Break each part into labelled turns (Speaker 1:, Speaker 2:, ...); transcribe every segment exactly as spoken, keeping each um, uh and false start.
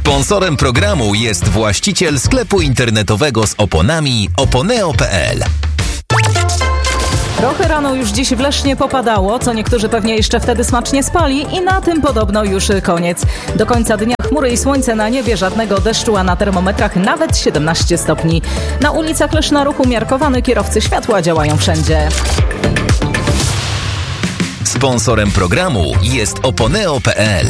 Speaker 1: Sponsorem programu jest właściciel sklepu internetowego z oponami oponeo kropka pe el.
Speaker 2: Trochę rano już dziś w Lesznie popadało, co niektórzy pewnie jeszcze wtedy smacznie spali i na tym podobno już koniec. Do końca dnia chmury i słońce na niebie, żadnego deszczu, a na termometrach nawet siedemnaście stopni. Na ulicach Leszna ruch umiarkowany, kierowcy światła działają wszędzie.
Speaker 1: Sponsorem programu jest oponeo kropka pe el.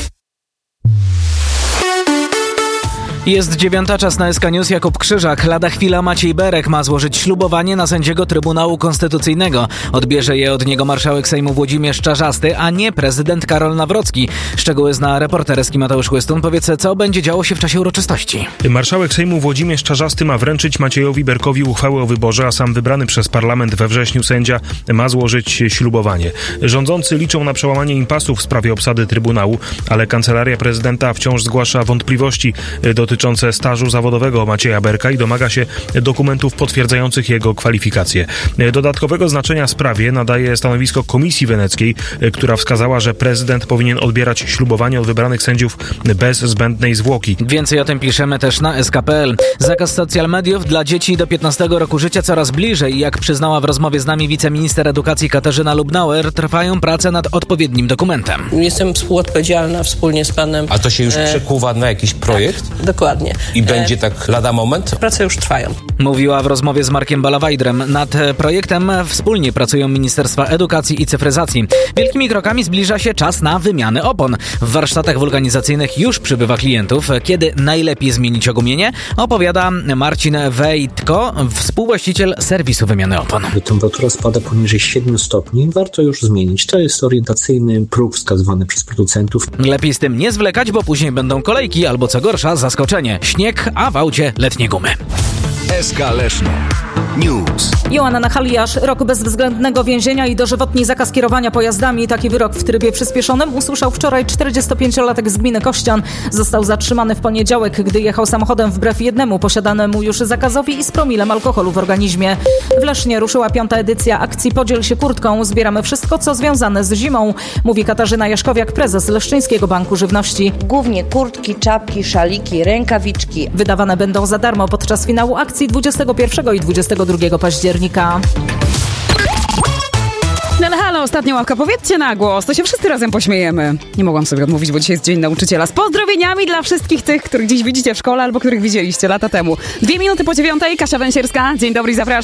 Speaker 3: Jest dziewiąta, czas na S K News. Jakub Krzyżak. Lada chwila Maciej Berek ma złożyć ślubowanie na sędziego Trybunału Konstytucyjnego. Odbierze je od niego marszałek Sejmu Włodzimierz Czarzasty, a nie prezydent Karol Nawrocki. Szczegóły zna reporterski Mateusz Chłystun. Powiedz, co będzie działo się w czasie uroczystości.
Speaker 4: Marszałek Sejmu Włodzimierz Czarzasty ma wręczyć Maciejowi Berkowi uchwałę o wyborze, a sam wybrany przez parlament we wrześniu sędzia ma złożyć ślubowanie. Rządzący liczą na przełamanie impasu w sprawie obsady Trybunału, ale Kancelaria Prezydenta wciąż zgłasza wątpliwości dotyczące dotyczące stażu zawodowego Macieja Berka i domaga się dokumentów potwierdzających jego kwalifikacje. Dodatkowego znaczenia sprawie nadaje stanowisko Komisji Weneckiej, która wskazała, że prezydent powinien odbierać ślubowanie od wybranych sędziów bez zbędnej zwłoki.
Speaker 3: Więcej o tym piszemy też na S K kropka pe el. Zakaz social mediów dla dzieci do piętnastego roku życia coraz bliżej. Jak przyznała w rozmowie z nami wiceminister edukacji Katarzyna Lubnauer, trwają prace nad odpowiednim dokumentem.
Speaker 5: Jestem współodpowiedzialna wspólnie z panem.
Speaker 6: A to się już przekuwa na jakiś projekt?
Speaker 5: Tak, dokładnie.
Speaker 6: I będzie tak lada moment?
Speaker 5: Prace już trwają.
Speaker 3: Mówiła w rozmowie z Markiem Balawajdrem. Nad projektem wspólnie pracują Ministerstwa Edukacji i Cyfryzacji. Wielkimi krokami zbliża się czas na wymianę opon. W warsztatach wulkanizacyjnych już przybywa klientów. Kiedy najlepiej zmienić ogumienie? Opowiada Marcin Wejtko, współwłaściciel serwisu wymiany opon.
Speaker 7: Gdy temperatura spada poniżej siedmiu stopni, warto już zmienić. To jest orientacyjny próg wskazywany przez producentów.
Speaker 3: Lepiej z tym nie zwlekać, bo później będą kolejki albo co gorsza zaskoczenie. Śnieg, a w aucie letnie gumy.
Speaker 1: S K Leszno News.
Speaker 2: Joanna Nachaliasz, rok bezwzględnego więzienia i dożywotni zakaz kierowania pojazdami. Taki wyrok w trybie przyspieszonym usłyszał wczoraj czterdziestopięciolatek z gminy Kościan. Został zatrzymany w poniedziałek, gdy jechał samochodem wbrew jednemu posiadanemu już zakazowi i z promilem alkoholu w organizmie. W Lesznie ruszyła piąta edycja akcji Podziel się kurtką. Zbieramy wszystko, co związane z zimą, mówi Katarzyna Jaśkowiak, prezes Leszczyńskiego Banku Żywności.
Speaker 8: Głównie kurtki, czapki, szaliki, rękawiczki.
Speaker 2: Wydawane będą za darmo podczas finału akcji dwudziestego pierwszego i dwudziestego drugiego października.
Speaker 9: No ale halo, ostatnia ławka, powiedzcie na głos, to się wszyscy razem pośmiejemy. Nie mogłam sobie odmówić, bo dzisiaj jest Dzień Nauczyciela. Z pozdrowieniami dla wszystkich tych, których dziś widzicie w szkole albo których widzieliście lata temu. Dwie minuty po dziewiątej, Kasia Węsierska. Dzień dobry, zapraszam.